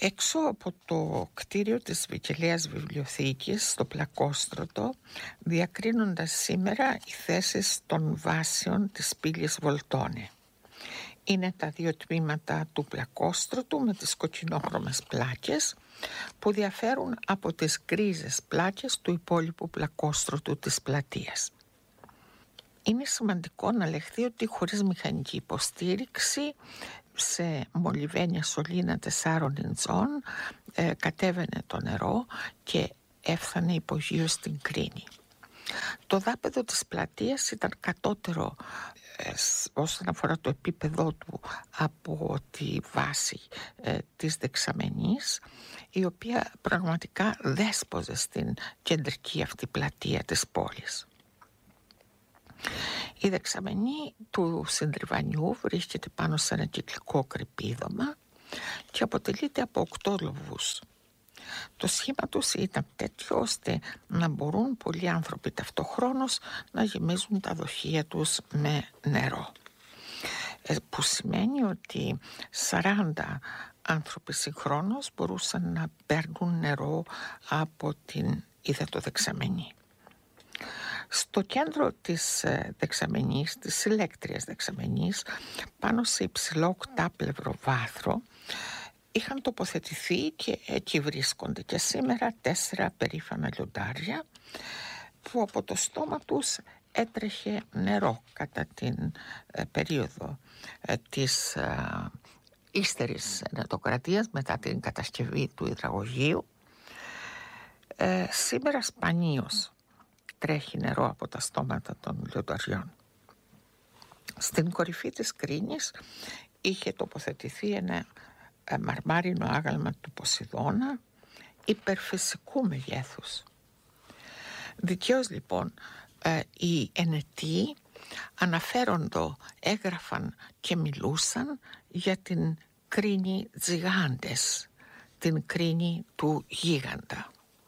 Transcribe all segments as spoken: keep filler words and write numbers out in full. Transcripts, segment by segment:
Έξω από το κτίριο της Βικελαίας Βιβλιοθήκης, στο Πλακόστρωτο, διακρίνοντας σήμερα οι θέσεις των βάσεων της πύλης Βολτώνε. Είναι τα δύο τμήματα του Πλακόστρωτου με τις κοκκινόχρωμες πλάκες που διαφέρουν από τις γκρίζες πλάκες του υπόλοιπου Πλακόστρωτου της πλατείας. Είναι σημαντικό να λεχθεί ότι χωρίς μηχανική υποστήριξη σε μολυβένια σωλήνα τεσσάρων ιντσών ε, κατέβαινε το νερό και έφτανε υπογείως στην Κρίνη. Το δάπεδο της πλατείας ήταν κατώτερο ε, όσον αφορά το επίπεδό του από τη βάση ε, της δεξαμενής, η οποία πραγματικά δέσποζε στην κεντρική αυτή πλατεία της πόλης. Η δεξαμενή του συντριβανιού βρίσκεται πάνω σε ένα κυκλικό κρυπίδωμα και αποτελείται από οκτώ λοβούς. Το σχήμα τους ήταν τέτοιο ώστε να μπορούν πολλοί άνθρωποι ταυτοχρόνως να γεμίζουν τα δοχεία τους με νερό, που σημαίνει ότι σαράντα άνθρωποι συγχρόνως μπορούσαν να παίρνουν νερό από την υδατοδεξαμενή. Στο κέντρο της δεξαμενής, της ηλέκτριας δεξαμενής, πάνω σε υψηλό οκτάπλευρο βάθρο, είχαν τοποθετηθεί και εκεί βρίσκονται και σήμερα τέσσερα περήφανα λιοντάρια που από το στόμα τους έτρεχε νερό κατά την ε, περίοδο ε, της ε, ύστερης ενετοκρατίας μετά την κατασκευή του υδραγωγείου. Ε, σήμερα σπανίως τρέχει νερό από τα στόματα των λιονταριών. Στην κορυφή της Κρίνης είχε τοποθετηθεί ένα μαρμάρινο άγαλμα του Ποσειδώνα υπερφυσικού μεγέθους. Δικαίως λοιπόν οι ενετοί αναφέροντο έγραφαν και μιλούσαν για την Κρίνη Τζιγάντες, την Κρίνη του γίγαντα.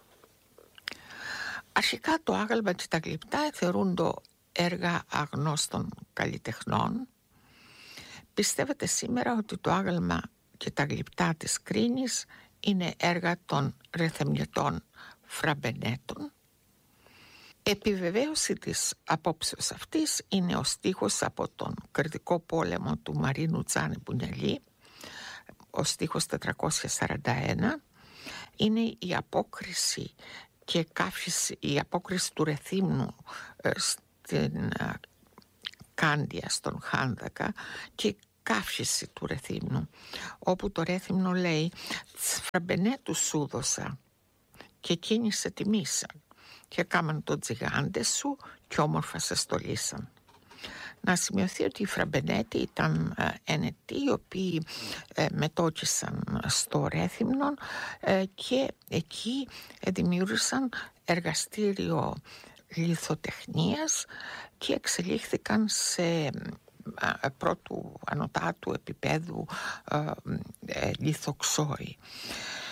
Αρχικά το άγαλμα και τα γλυπτά θεωρούνται έργα αγνώστων καλλιτεχνών. Πιστεύετε σήμερα ότι το άγαλμα και τα γλυπτά της Κρίνης είναι έργα των ρεθεμιετών Φραμπενέτων. Επιβεβαίωση της απόψεως αυτής είναι ο στίχος από τον κρητικό πόλεμο του Μαρίνου Τζάνι Μπουνιαλή, ο στίχος τετρακόσια σαράντα ένα. Είναι η απόκριση και κάφηση, η απόκριση του Ρεθύμνου ε, στην ε, Κάντια, στον Χάνδακα, και κάφηση του Ρεθύμνου, όπου το Ρέθυμνο λέει «Φραμπενέτου σου δώσα και εκείνοι σε τιμήσαν και κάμαν το τζιγάντε σου και όμορφα σε στολίσαν». Να σημειωθεί ότι οι Φραμπενέτοι ήταν ε, ενετοί οι οποίοι ε, μετόκισαν στο Ρέθυμνο ε, και εκεί ε, δημιούργησαν εργαστήριο λιθοτεχνίας και εξελίχθηκαν σε πρώτου ανωτάτου επίπεδου ε, ε, λιθοξόοι.